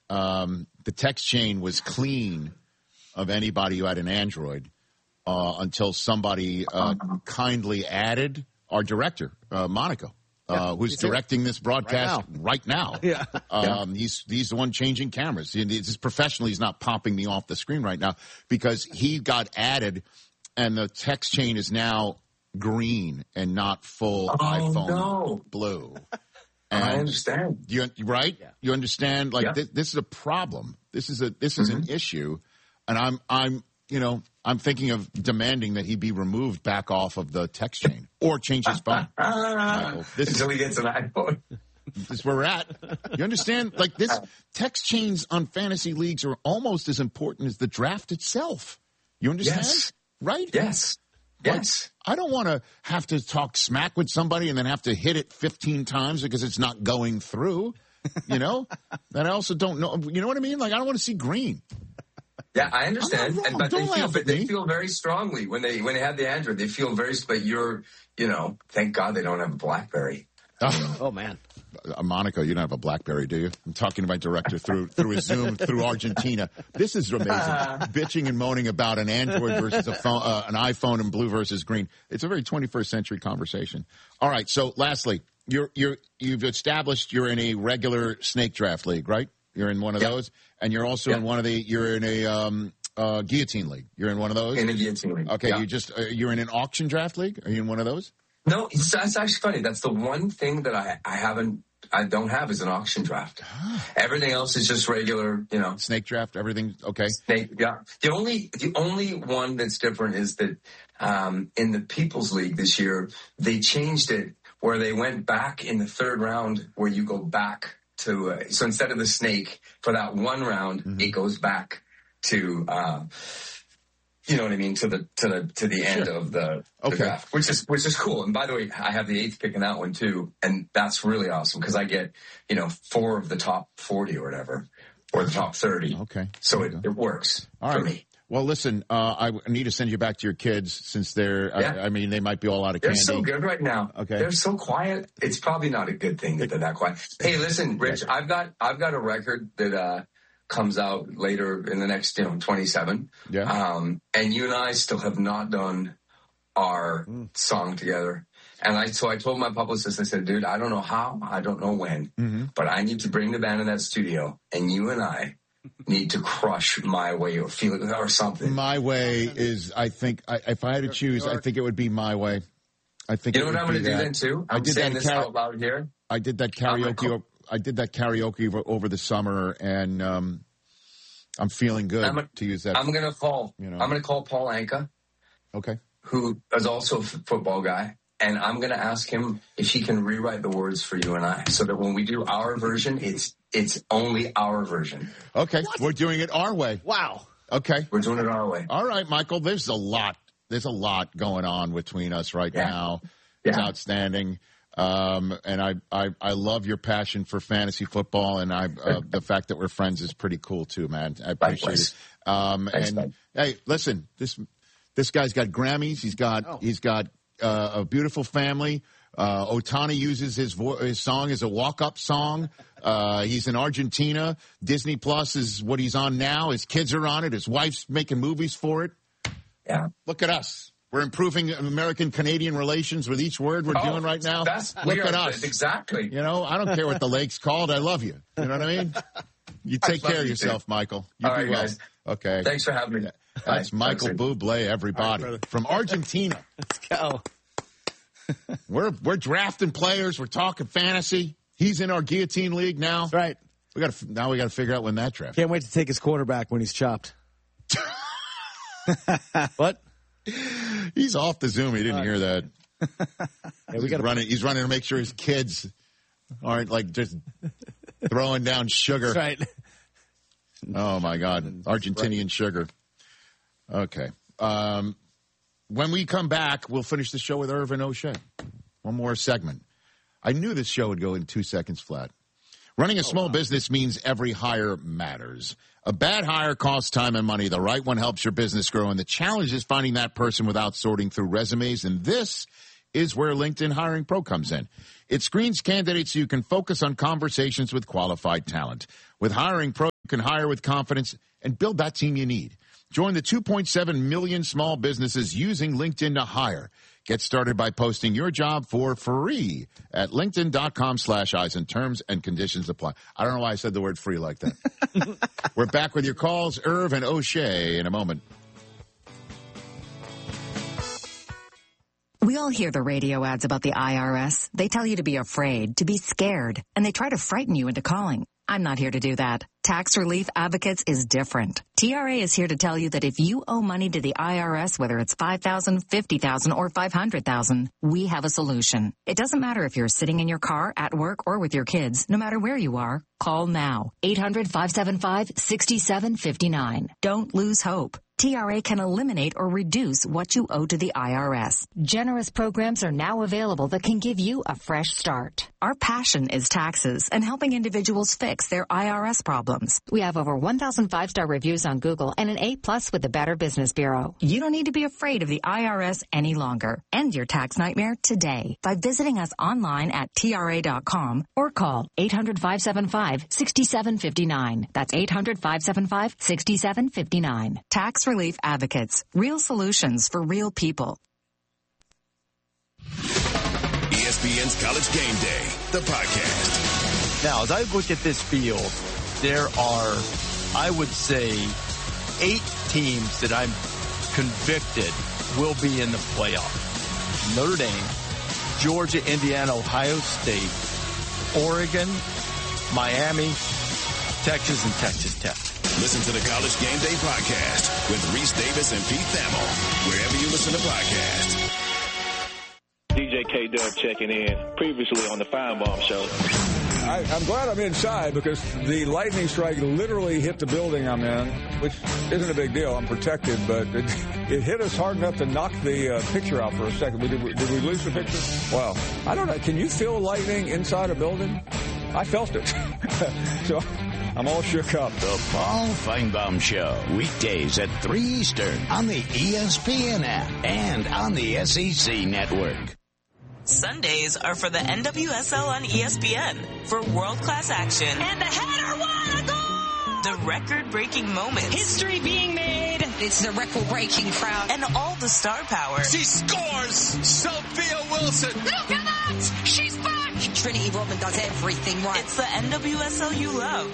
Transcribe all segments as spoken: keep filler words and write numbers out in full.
um, the text chain was clean of anybody who had an Android uh, until somebody uh, kindly added our director, uh, Monaco. Uh, who's directing this broadcast right now? Right now. Yeah. Um, he's he's the one changing cameras. He's professionally, he's not popping me off the screen right now because he got added, and the text chain is now green and not full oh, iPhone no. blue. And I understand. You right? Yeah. You understand? Like yeah. th- this is a problem. This is a this is mm-hmm. an issue, and I'm I'm you know. I'm thinking of demanding that he be removed back off of the text chain or change his phone. Michael, this Until is, he gets an iPhone. This is where we're at. You understand? Like this, text chains on fantasy leagues are almost as important as the draft itself. You understand? Yes. Right? Yes. Yes. Like, I don't want to have to talk smack with somebody and then have to hit it fifteen times because it's not going through. You know? And I also don't know. You know what I mean? Like, I don't want to see green. Yeah, I understand, and, but Don't they feel, but they me. feel very strongly when they when they have the Android. They feel very, but you're, you know, thank God they don't have a BlackBerry. Oh, oh man, uh, Monaco, you don't have a BlackBerry, do you? I'm talking to my director through through a Zoom through Argentina. This is amazing. Bitching and moaning about an Android versus a phone, uh, an iPhone, and blue versus green. It's a very twenty-first century conversation. All right. So, lastly, you're you're you've established you're in a regular snake draft league, right? You're in one of yep. those, and you're also yep. in one of the. You're in a um, uh, guillotine league. You're in one of those. In a guillotine league. Okay, yep. you just uh, you're in an auction draft league. Are you in one of those? No, it's, it's actually funny. That's the one thing that I I haven't I don't have is an auction draft. Everything else is just regular, you know, snake draft. Everything okay? Snake, yeah. The only the only one that's different is that um, in the People's League this year they changed it where they went back in the third round where you go back. To uh, so instead of the snake for that one round, mm-hmm. it goes back to uh, you know what I mean to the to the to the end sure. of the, okay. the draft, which is which is cool. And by the way, I have the eighth pick in that one too, and that's really awesome because I get you know four of the top forty or whatever, or the top thirty. Okay, so it, it works All for right. me. Well, listen, uh, I need to send you back to your kids since they're, yeah. I, I mean, they might be all out of they're candy. They're so good right now. Okay. They're so quiet. It's probably not a good thing that they're that quiet. Hey, listen, Rich, I've got, I've got a record that, uh, comes out later in the next, you know, twenty-seven. Yeah. Um, and you and I still have not done our mm. song together. And I, so I told my publicist, I said, dude, I don't know how, I don't know when, mm-hmm. but I need to bring the band in that studio and you and I need to crush My Way or Feel It or something. My Way is, I think, I, if I had to choose, I think it would be My Way. I think you know it what I'm going to do then too. I'm I did saying that this car- out loud here. I did that karaoke. I did that karaoke over, over the summer, and um, I'm feeling good I'm a, to use that. I'm going to call. You know. I'm going to call Paul Anka. Okay. Who is also a f- football guy. And I'm going to ask him if he can rewrite the words for you and I so that when we do our version, it's it's only our version. Okay. What? We're doing it our way. Wow. Okay. We're doing it our way. All right, Michael. There's a lot. There's a lot going on between us right yeah. now. Yeah. It's outstanding. Um, and I, I, I love your passion for fantasy football, and I, uh, the fact that we're friends is pretty cool too, man. I appreciate Likewise. it. Um, Thanks, and man. hey, listen, this, this guy's got Grammys. He's got, oh. he's got, uh, a beautiful family. Uh, Otani uses his vo- his song as a walk-up song. Uh, he's in Argentina. Disney Plus is what he's on now. His kids are on it. His wife's making movies for it. Yeah. Look at us. We're improving American-Canadian relations with each word we're oh, doing right now. That's, Look are, at us. Exactly. You know, I don't care what the lake's called. I love you. You know what I mean? You take care of yourself, too. Michael. You All be right, well. guys. Okay. Thanks for having me. Yeah. That's Bye. Michael Bublé, everybody, right, from Argentina. Let's go. we're we're drafting players. We're talking fantasy. He's in our guillotine league now. That's right. We got to now. We got to figure out when that draft. Can't wait to take his quarterback when he's chopped. What? He's off the Zoom. He didn't uh, hear that. Yeah, we got running. He's running to make sure his kids aren't like just throwing down sugar. That's right. Oh my God, Argentinian right. sugar. Okay. Um, when we come back, we'll finish the show with Irvin O'Shea. One more segment. I knew this show would go in two seconds flat. Running a small oh, wow. business means every hire matters. A bad hire costs time and money. The right one helps your business grow. And the challenge is finding that person without sorting through resumes. And this is where LinkedIn Hiring Pro comes in. It screens candidates so you can focus on conversations with qualified talent. With Hiring Pro, you can hire with confidence and build that team you need. Join the two point seven million small businesses using LinkedIn to hire. Get started by posting your job for free at linkedin.com slash Eisen. Terms and conditions apply. I don't know why I said the word free like that. We're back with your calls, Irv and O'Shea, in a moment. We all hear the radio ads about the I R S. They tell you to be afraid, to be scared, and they try to frighten you into calling. I'm not here to do that. Tax Relief Advocates is different. T R A is here to tell you that if you owe money to the I R S, whether it's five thousand dollars, fifty thousand dollars, or five hundred thousand dollars, we have a solution. It doesn't matter if you're sitting in your car, at work, or with your kids. No matter where you are, call now. eight hundred, five seven five, six seven five nine. Don't lose hope. T R A can eliminate or reduce what you owe to the I R S. Generous programs are now available that can give you a fresh start. Our passion is taxes and helping individuals fix their I R S problems. We have over one thousand five-star reviews on Google and an A plus with the Better Business Bureau. You don't need to be afraid of the I R S any longer. End your tax nightmare today by visiting us online at T R A dot com or call eight hundred, five seven five, six seven five nine. That's eight hundred, five seven five, six seven five nine. Tax Relief Advocates. Real solutions for real people. E S P N's College Game Day, the podcast. Now, as I look at this field, there are, I would say, eight teams that I'm convicted will be in the playoff. Notre Dame, Georgia, Indiana, Ohio State, Oregon, Miami, Texas, and Texas Tech. Listen to the College Game Day podcast with Reese Davis and Pete Thamel, wherever you listen to podcasts. D J K-Dub checking in, previously on the Feinbaum Show. I, I'm glad I'm inside because the lightning strike literally hit the building I'm in, which isn't a big deal. I'm protected, but it, it hit us hard enough to knock the uh, picture out for a second. Did we, did we lose the picture? Wow. I don't know. Can you feel lightning inside a building? I felt it. So I'm all shook up. The Paul Feinbaum Show, weekdays at three Eastern on the E S P N app and on the S E C network. Sundays are for the N W S L on E S P N for world-class action. And the header, what a goal! The record-breaking moments. History being made. It's the record-breaking crowd. And all the star power. She scores! Sophia Wilson! Look at that! She's back! Trinity Rodman does everything right. It's the N W S L you love.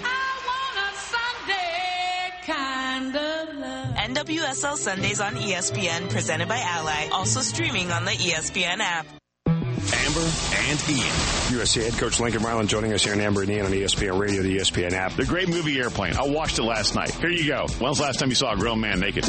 Kind of love. N W S L Sundays on E S P N, presented by Ally. Also streaming on the E S P N app. Amber and Ian. U S C head coach Lincoln Ryland joining us here in Amber and Ian on E S P N Radio, the E S P N app. The great movie Airplane. I watched it last night. Here you go. When's the last time you saw a grown man naked?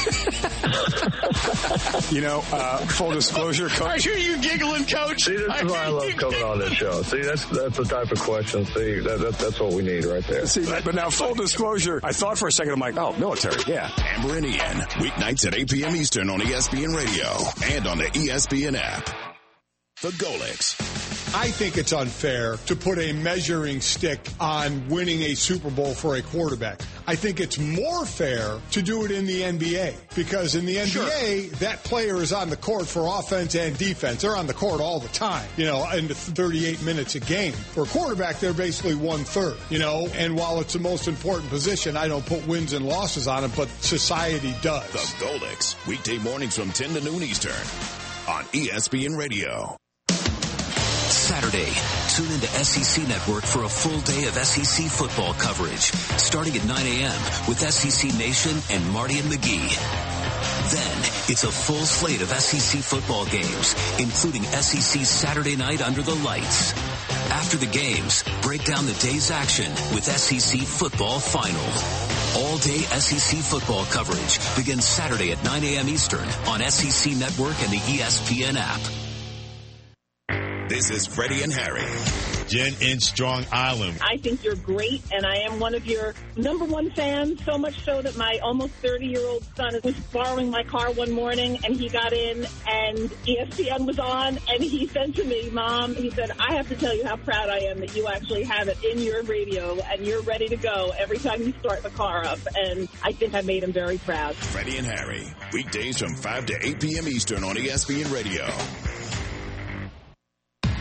You know, uh, full disclosure, coach. I hear you giggling, coach. See, this I is why I love coming giggling. on this show. See, that's that's the type of question. See, that, that, that's what we need right there. See, but now full disclosure, I thought for a second, I'm like, oh, military, yeah. Amber and Ian, weeknights at eight p.m. Eastern on E S P N Radio and on the E S P N app. The Golix. I think it's unfair to put a measuring stick on winning a Super Bowl for a quarterback. I think it's more fair to do it in the N B A because in the N B A, sure. that player is on the court for offense and defense. They're on the court all the time, you know, in the thirty-eight minutes a game. For a quarterback, they're basically one-third, you know, and while it's the most important position, I don't put wins and losses on it, but society does. The Golix, weekday mornings from ten to noon Eastern on E S P N Radio. Saturday, tune into S E C Network for a full day of S E C football coverage, starting at nine a.m. with S E C Nation and Marty and McGee. Then, it's a full slate of S E C football games, including S E C Saturday Night Under the Lights. After the games, break down the day's action with S E C Football Final. All-day S E C football coverage begins Saturday at nine a.m. Eastern on S E C Network and the E S P N app. This is Freddie and Harry. Jen in Strong Island. I think you're great, and I am one of your number one fans, so much so that my almost thirty-year-old son was borrowing my car one morning, and he got in, and E S P N was on, and he said to me, Mom, he said, I have to tell you how proud I am that you actually have it in your radio, and you're ready to go every time you start the car up, and I think I made him very proud. Freddie and Harry, weekdays from five to eight p.m. Eastern on E S P N Radio.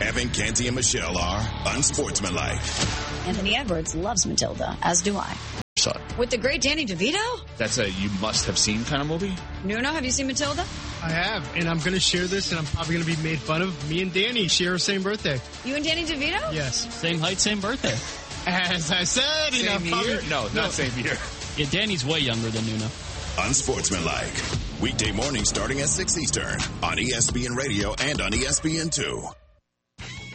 Evan, Canty, and Michelle are unsportsmanlike. Anthony Edwards loves Matilda, as do I. Son. With the great Danny DeVito? That's a you must have seen kind of movie. Nuno, have you seen Matilda? I have, and I'm going to share this, and I'm probably going to be made fun of. Me and Danny share the same birthday. You and Danny DeVito? Yes. Same height, same birthday. As I said, you same know, year? probably, No, not no. same year. Yeah, Danny's way younger than Nuno. Unsportsmanlike. Weekday mornings starting at six Eastern on E S P N Radio and on E S P N two.